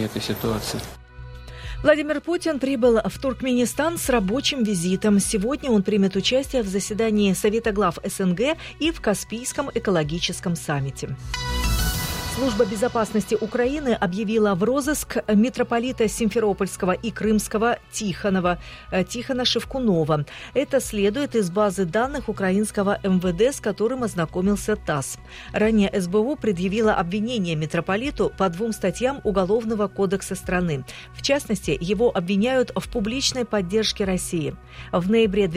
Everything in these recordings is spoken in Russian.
этой ситуации. Владимир Путин прибыл в Туркменистан с рабочим визитом. Сегодня он примет участие в заседании Совета глав СНГ и в Каспийском экологическом саммите. Служба безопасности Украины объявила в розыск митрополита Симферопольского и Крымского Тихона Шевкунова. Это следует из базы данных украинского МВД, с которым ознакомился ТАСС. Ранее СБУ предъявила обвинение митрополиту по 2 статьям Уголовного кодекса страны. В частности, его обвиняют в публичной поддержке России. В ноябре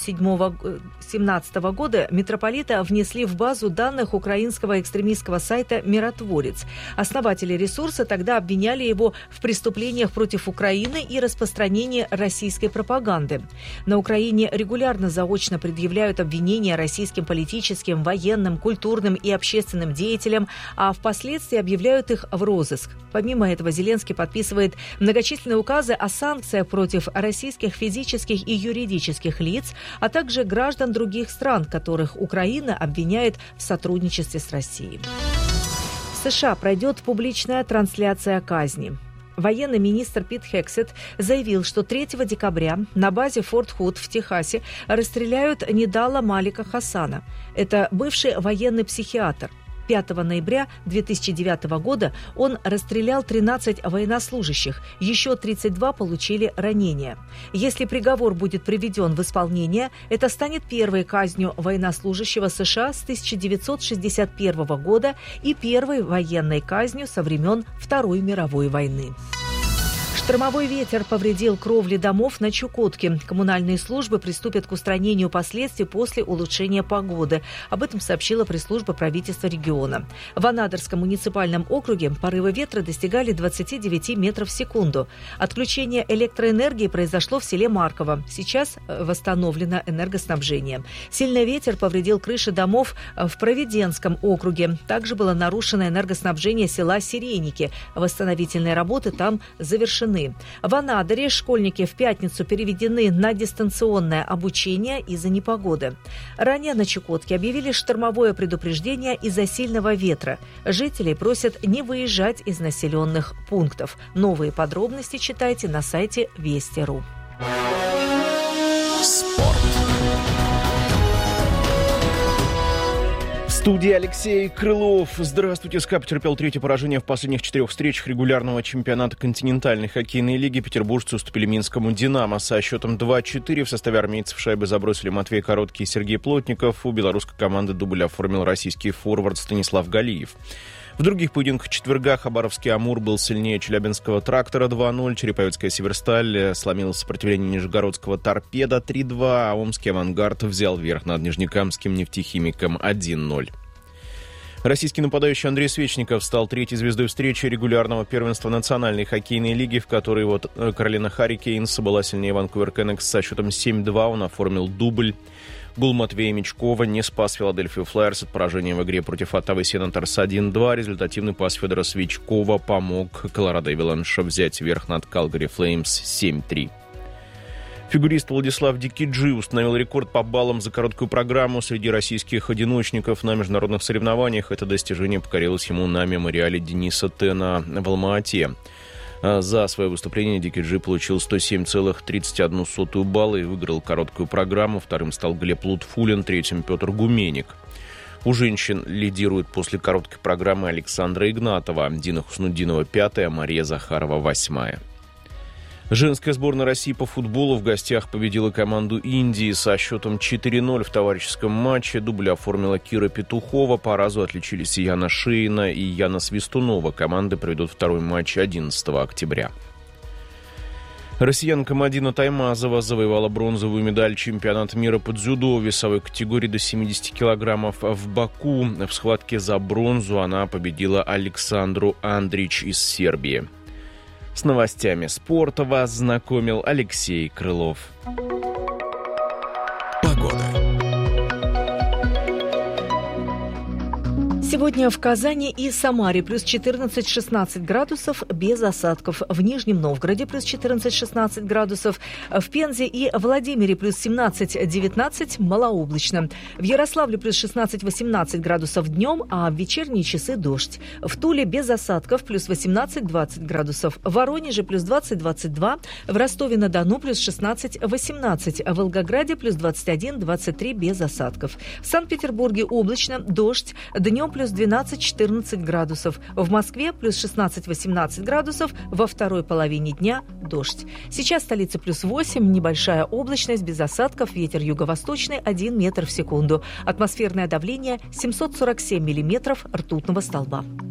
2017 года митрополита внесли в базу данных украинского экстремистского сайта «Миротворец». Основатели ресурса тогда обвиняли его в преступлениях против Украины и распространении российской пропаганды. На Украине регулярно заочно предъявляют обвинения российским политическим, военным, культурным и общественным деятелям, а впоследствии объявляют их в розыск. Помимо этого, Зеленский подписывает многочисленные указы о санкциях против российских физических и юридических лиц, а также граждан других стран, которых Украина обвиняет в сотрудничестве с Россией. В США пройдет публичная трансляция казни. Военный министр Пит Хексет заявил, что 3 декабря на базе Форт Худ в Техасе расстреляют Нидала Малика Хасана. Это бывший военный психиатр. 5 ноября 2009 года он расстрелял 13 военнослужащих, еще 32 получили ранения. Если приговор будет приведен в исполнение, это станет первой казнью военнослужащего США с 1961 года и первой военной казнью со времен Второй мировой войны. Штормовой ветер повредил кровли домов на Чукотке. Коммунальные службы приступят к устранению последствий после улучшения погоды. Об этом сообщила пресс-служба правительства региона. В Анадырском муниципальном округе порывы ветра достигали 29 метров в секунду. Отключение электроэнергии произошло в селе Марково. Сейчас восстановлено энергоснабжение. Сильный ветер повредил крыши домов в Провиденском округе. Также было нарушено энергоснабжение села Сиреники. Восстановительные работы там завершены. В Анадыре школьники в пятницу переведены на дистанционное обучение из-за непогоды. Ранее на Чукотке объявили штормовое предупреждение из-за сильного ветра. Жителей просят не выезжать из населенных пунктов. Новые подробности читайте на сайте Вести.ру. В студии Алексей Крылов. Здравствуйте. СКА потерпел 3-е поражение в последних 4 встречах регулярного чемпионата континентальной хоккейной лиги. Петербуржцы уступили минскому «Динамо» со счетом 2-4. В составе армейцев шайбы забросили Матвей Короткий и Сергей Плотников. У белорусской команды дубль оформил российский форвард Станислав Галиев. В других поединках четверга хабаровский «Амур» был сильнее челябинского «Трактора» 2-0, череповецкая «Северсталь» сломила сопротивление нижегородского «Торпеда» 3-2, а омский «Авангард» взял верх над нижнекамским «Нефтехимиком» 1-0. Российский нападающий Андрей Свечников стал 3-й звездой встречи регулярного первенства Национальной хоккейной лиги, в которой Каролина Харрикейнс была сильнее Ванкувер Кеннекс со счетом 7-2. Он оформил дубль. Гол Матвея Мечкова не спас Филадельфию Флайерс от поражения в игре против Оттавы Сенаторс 1-2. Результативный пас Федора Свечкова помог Колорадо Эваланш взять верх над Калгари Флеймс 7-3. Фигурист Владислав Дикиджи установил рекорд по баллам за короткую программу среди российских одиночников на международных соревнованиях. Это достижение покорилось ему на мемориале Дениса Тена в Алма-Ате. За свое выступление Дикиджи получил 107,31 балла и выиграл короткую программу. Вторым стал Глеб Лутфулин, третьим Петр Гуменик. У женщин лидирует после короткой программы Александра Игнатова, Дина Хуснуддинова 5-я, Мария Захарова 8-я. Женская сборная России по футболу в гостях победила команду Индии со счетом 4-0 в товарищеском матче. Дубль оформила Кира Петухова. По разу отличились и Яна Шейна, и Яна Свистунова. Команды проведут второй матч 11 октября. Россиянка Мадина Таймазова завоевала бронзовую медаль чемпионата мира по дзюдо в весовой категории до 70 килограммов в Баку. В схватке за бронзу она победила Александру Андрич из Сербии. С новостями спорта вас знакомил Алексей Крылов. Погода. Сегодня в Казани и Самаре плюс 14-16 градусов без осадков. В Нижнем Новгороде плюс 14-16 градусов. В Пензе и Владимире плюс 17-19 малооблачно. В Ярославле плюс 16-18 градусов днем, а в вечерние часы дождь. В Туле без осадков плюс 18-20 градусов. В Воронеже плюс 20-22. В Ростове-на-Дону плюс 16-18. В Волгограде плюс 21-23 без осадков. В Санкт-Петербурге облачно, дождь. Днем плюс 12-14 градусов. В Москве плюс 16-18 градусов. Во второй половине дня дождь. Сейчас столица плюс 8, небольшая облачность, без осадков, ветер юго-восточный 1 метр в секунду. Атмосферное давление 747 миллиметров ртутного столба.